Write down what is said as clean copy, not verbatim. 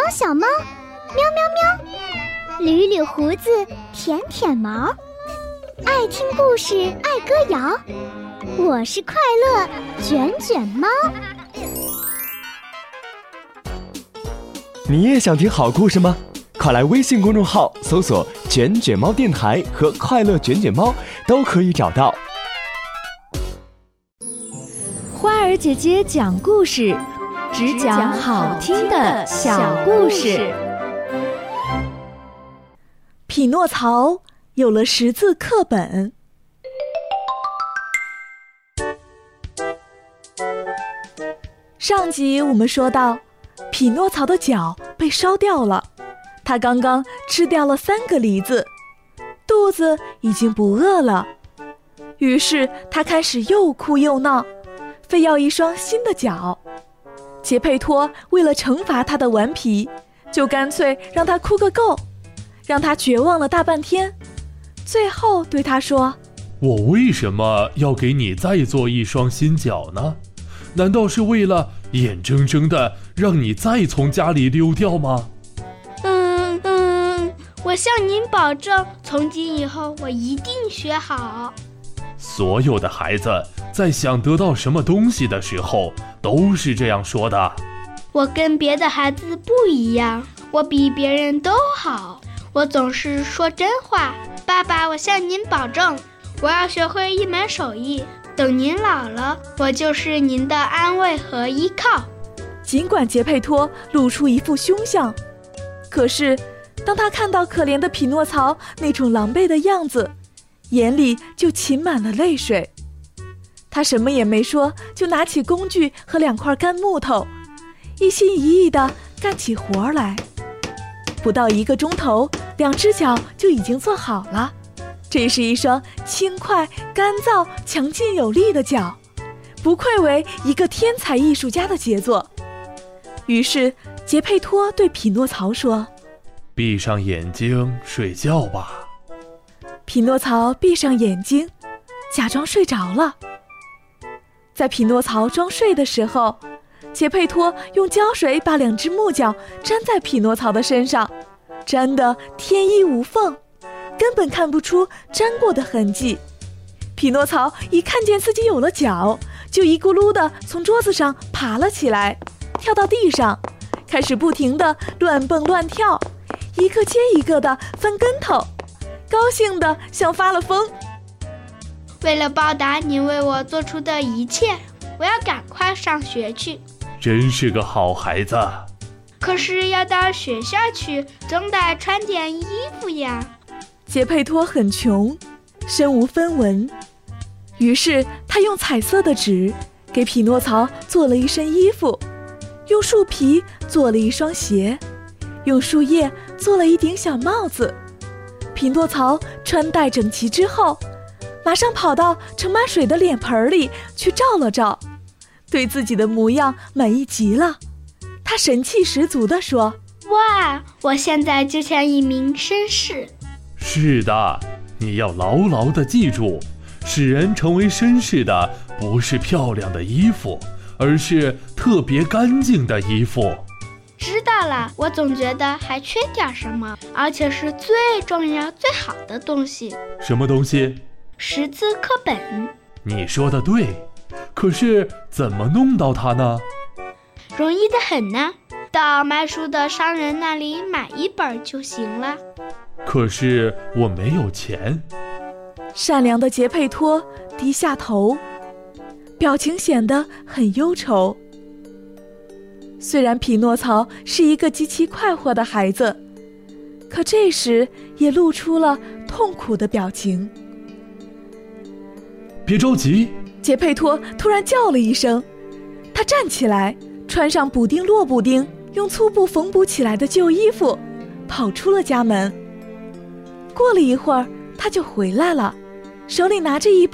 小猫，喵喵喵，捋捋胡子，舔舔毛，爱听故事，爱歌谣，我是快乐卷卷猫。 你也想听好故事吗？快来微信公众号搜索卷卷猫电台和快乐卷卷猫，都可以找到。 花儿姐姐讲故事，只讲好听的小故事。 匹诺曹有了识字课本。上集我们说到，匹诺曹的脚被烧掉了，他刚刚吃掉了3个梨子，肚子已经不饿了。于是他开始又哭又闹，非要一双新的脚。杰佩托为了惩罚他的顽皮，就干脆让他哭个够，让他绝望了大半天，最后对他说： 我为什么要给你再做一双新脚呢？难道是为了眼睁睁的让你再从家里溜掉吗？ 我向您保证，从今以后我一定学好。 所有的孩子在想得到什么东西的时候都是这样说的。 我跟别的孩子不一样，我比别人都好，我总是说真话。爸爸，我向您保证，我要学会一门手艺，等您老了，我就是您的安慰和依靠。 尽管杰佩托露出一副凶相，可是当他看到可怜的匹诺曹那种狼狈的样子，眼里就噙满了泪水。他什么也没说，就拿起工具和2块干木头，一心一意地干起活来。不到1个钟头，2只脚就已经做好了。这是一双轻快、干燥、强劲有力的脚，不愧为一个天才艺术家的杰作。于是杰佩托对匹诺曹说： 闭上眼睛睡觉吧。 匹诺曹闭上眼睛，假装睡着了。在匹诺曹装睡的时候，杰佩托用胶水把2只木脚粘在匹诺曹的身上，粘得天衣无缝，根本看不出粘过的痕迹。匹诺曹一看见自己有了脚，就一咕噜地从桌子上爬了起来，跳到地上，开始不停地乱蹦乱跳，一个接一个地翻跟头，高兴得像发了疯。 为了报答您为我做出的一切，我要赶快上学去。 真是个好孩子。 可是要到学校去，总得穿点衣服呀。 杰佩托很穷，身无分文，于是他用彩色的纸给匹诺曹做了一身衣服，用树皮做了一双鞋，用树叶做了一顶小帽子。匹诺曹穿戴整齐之后，马上跑到盛满水的脸盆里去照了照，对自己的模样满意极了。他神气十足地说： 哇，我现在就像一名绅士。 是的，你要牢牢地记住，使人成为绅士的不是漂亮的衣服，而是特别干净的衣服。 知道了，我总觉得还缺点什么，而且是最重要最好的东西。 什么东西？ 识字课本。 你说的对，可是怎么弄到它呢？ 容易得很呢，到卖书的商人那里买1本就行了。 可是我没有钱。 善良的杰佩托低下头，表情显得很忧愁。虽然匹诺曹是一个极其快活的孩子，可这时也露出了痛苦的表情。 别着急， 杰佩托突然叫了一声，他站起来，穿上补丁落补丁用粗布缝补起来的旧衣服，跑出了家门。过了一会儿，他就回来了，手里拿着一本